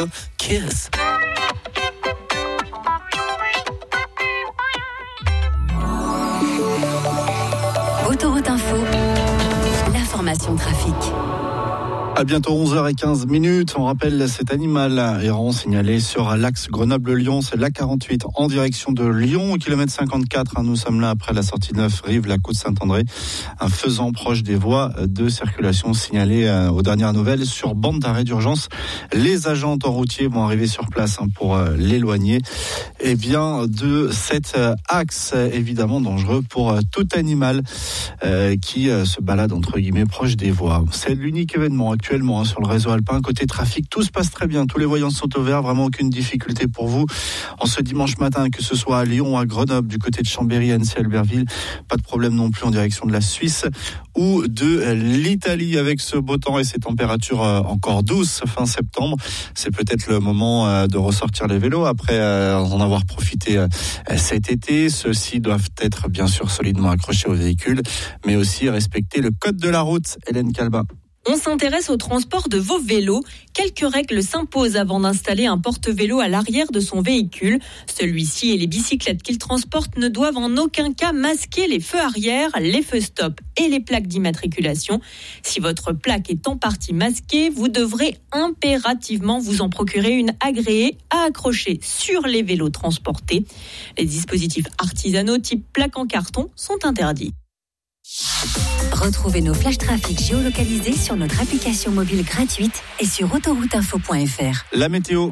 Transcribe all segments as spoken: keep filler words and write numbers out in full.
Club, Kiss. Autoroute Info, l'information trafic. À bientôt onze heures quinze. On rappelle cet animal errant signalé sur l'axe Grenoble-Lyon. C'est l'A quarante-huit en direction de Lyon, au kilomètre cinquante-quatre. Nous sommes là après la sortie de neuf rive, la côte Saint-André. Un faisan proche des voies de circulation signalé aux dernières nouvelles sur bande d'arrêt d'urgence. Les agents en temps routier vont arriver sur place pour l'éloigner. Eh bien, de cet axe évidemment dangereux pour tout animal qui se balade entre guillemets proche des voies. C'est l'unique événement actuel. Actuellement sur le réseau alpin. Côté trafic, tout se passe très bien. Tous les voyants sont au vert. Vraiment aucune difficulté pour vous. En ce dimanche matin, que ce soit à Lyon, à Grenoble, du côté de Chambéry, Annecy, Albertville, pas de problème non plus en direction de la Suisse ou de l'Italie avec ce beau temps et ces températures encore douces fin septembre. C'est peut-être le moment de ressortir les vélos après en avoir profité cet été. Ceux-ci doivent être bien sûr solidement accrochés au véhicule, mais aussi respecter le code de la route. Hélène Calba. On s'intéresse au transport de vos vélos. Quelques règles s'imposent avant d'installer un porte-vélo à l'arrière de son véhicule. Celui-ci et les bicyclettes qu'il transporte ne doivent en aucun cas masquer les feux arrière, les feux stop et les plaques d'immatriculation. Si votre plaque est en partie masquée, vous devrez impérativement vous en procurer une agréée à accrocher sur les vélos transportés. Les dispositifs artisanaux type plaque en carton sont interdits. Retrouvez nos flash trafic géolocalisés sur notre application mobile gratuite et sur autoroute info point f r. La météo.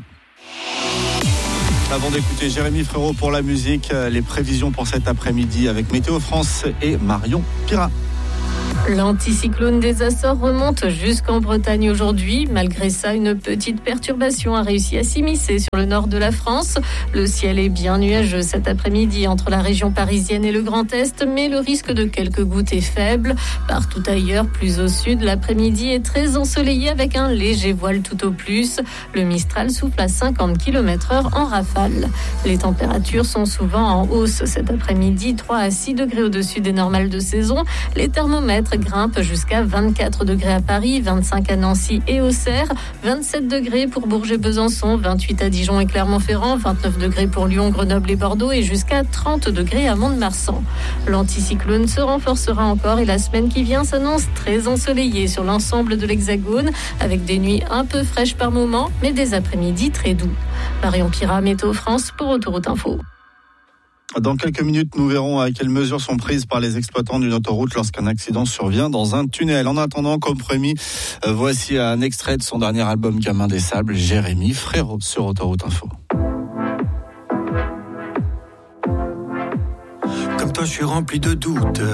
Avant d'écouter Jérémy Frérot pour la musique, les prévisions pour cet après-midi avec Météo France et Marion Pirat. L'anticyclone des Açores remonte jusqu'en Bretagne aujourd'hui. Malgré ça, une petite perturbation a réussi à s'immiscer sur le nord de la France. Le ciel est bien nuageux cet après-midi entre la région parisienne et le Grand Est, mais le risque de quelques gouttes est faible. Partout ailleurs, plus au sud, l'après-midi est très ensoleillé avec un léger voile tout au plus. Le Mistral souffle à cinquante kilomètres heure en rafale. Les températures sont souvent en hausse cet après-midi, trois à six degrés au-dessus des normales de saison. Les thermomètres grimpe jusqu'à vingt-quatre degrés à Paris, vingt-cinq à Nancy et Auxerre, vingt-sept degrés pour Bourges et Besançon, vingt-huit à Dijon et Clermont-Ferrand, vingt-neuf degrés pour Lyon, Grenoble et Bordeaux et jusqu'à trente degrés à Mont-de-Marsan. L'anticyclone se renforcera encore et la semaine qui vient s'annonce très ensoleillée sur l'ensemble de l'Hexagone avec des nuits un peu fraîches par moments mais des après-midi très doux. Marion Pirat, Météo France pour Autoroute Info. Dans quelques minutes, nous verrons à quelles mesures sont prises par les exploitants d'une autoroute lorsqu'un accident survient dans un tunnel. En attendant, comme promis, voici un extrait de son dernier album Gamin des Sables, Jérémy Frérot sur Autoroute Info. Comme toi, je suis rempli de doutes.